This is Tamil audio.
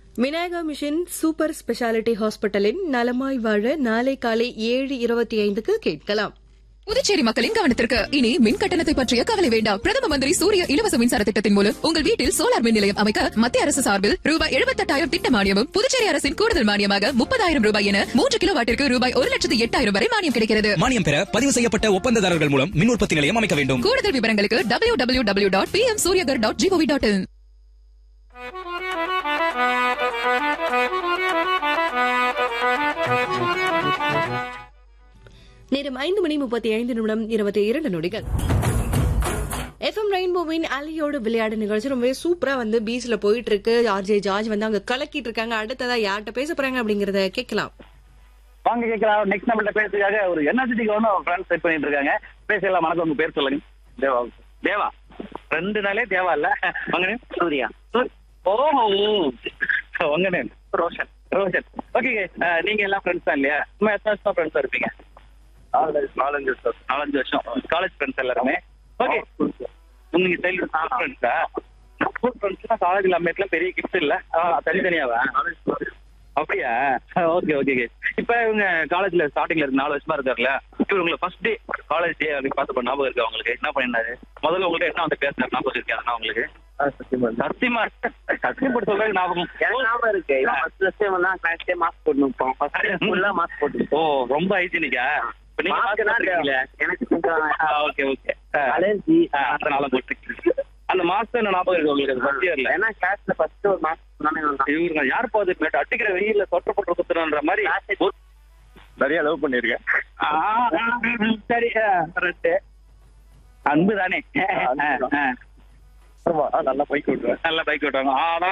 விநாயகா மிஷன் சூப்பர் ஸ்பெஷாலிட்டி ஹாஸ்பிட்டலின் நலமாய் வாழ நாளை காலை 7:25க்கு கேட்கலாம். புதுச்சேரி மக்களின் கவனத்திற்கு இனி மின் கட்டணத்தை பற்றிய கவலை வேண்டாம். பிரதம மந்திரி சூரிய இலவச மின்சார திட்டத்தின் மூலம் உங்கள் வீட்டில் சோலார் மின் நிலையம் அமைக்க மத்திய அரசு சார்பில் ரூபாய் 78,000 திட்ட மானியமும், புதுச்சேரி அரசின் கூடுதல் மானியமாக 30,000 ரூபாய் என 3 கிலோவாட்டிற்கு ரூபாய் 1,08,000 வரை மானியம் கிடைக்கிறது. மானியம் பெற பதிவு செய்யப்பட்ட ஒப்பந்ததாரர்கள் மூலம் மின் உற்பத்தி நிலையம் அமைக்க வேண்டும். கூடுதல் விவரங்களுக்கு www.pmsuryagar.gov.in. நேரம் 5:35:22. FM ரெயின்போவின் அலியோடு விளையாடு நிகழ்ச்சி ரொம்ப சூப்பரா பீச்ல போயிட்டு இருக்கு. ஆர்ஜே ஜார்ஜ் அங்க கலக்கிட்டு இருக்காங்க. அடுத்ததா யார்கிட்ட பேச போறாங்க அப்படிங்கறத கேட்கலாம். வாங்க கேட்கலாம். நெக்ஸ்ட் நம்மள்ட்ட பேசுறதுக்காக ஒரு எனர்ஜெட்டிக்கான ஃப்ரெண்ட்ஸ் செட் பண்ணிட்டு இருக்காங்க. பேசலாம். வணக்கம், உங்க பேர் சொல்லுங்க. தேவா. தேவா 2 நாளே தேவா இல்ல. வாங்க. சூர்யா. ஓஹோ, உங்க நேம் ரோஷன். ரோஷன், ஓகே. நீங்க எல்லாம் ஃப்ரெண்ட்ஸ் தான் இல்லையா? சும்மா எத்தனை வருஷம் ஃப்ரெண்ட்ஸா இருப்பீங்க? 4-5 வருஷம் காலேஜ் ஃப்ரெண்ட்ஸ் எல்லாருமே. ஓகே, நீங்க சைல்ட்ஹுட் ஃப்ரெண்ட்ஸா? ஸ்கூல் ஃப்ரெண்ட்ஸ்னா காலேஜ்ல அம்மேட்லாம் பெரிய கிஃப்ட் இல்ல, தனித்தனியாவா? அப்படியா? Okay okay. இப்ப இவங்க காலேஜ்ல ஸ்டார்டிங்ல இருக்கு 4 வருஷமா இருக்காருல்ல, இவங்க உங்களை ஃபர்ஸ்ட் டே காலேஜ் டே அப்படி பார்த்து ஞாபகம் இருக்கா உங்களுக்கு? என்ன பண்ணிருந்தாரு முதல்ல உங்கள்ட்ட? என்ன வந்து பேசுறாரு ஞாபகம் இருக்கா உங்களுக்கு? சத்தியமா சத்தியம் போட்டு சொல்றது ஞாபகம் இருக்கு. மாஸ்க் போட்டு மாஸ்க் போட்டு. ஓ, ரொம்ப ஹைஜீனிக்கா? இப்ப நீங்க எனக்கு கொஞ்சம் ஓகே ஓகே அலர்ஜி அதனால போட்டு அந்த மாஸ்க் என்ன ஞாபகம் இருக்கு உங்களுக்கு? ஃபர்ஸ்ட் இயர்ல ஏன்னா கிளாஸ்ல ஃபர்ஸ்ட் ஒரு மாஸ்க் இவங்க யார் பாது அடிக்கிற வெயில்ல சொட்ட போட்டு குத்துறன்ற மாதிரி நிறைய லவ் பண்ணிருக்கேன். சரி, அன்பு தானே. நல்லா பைக் ஓட்டுவேன். நல்லா பைக் ஓட்டுவாங்க. ஆனா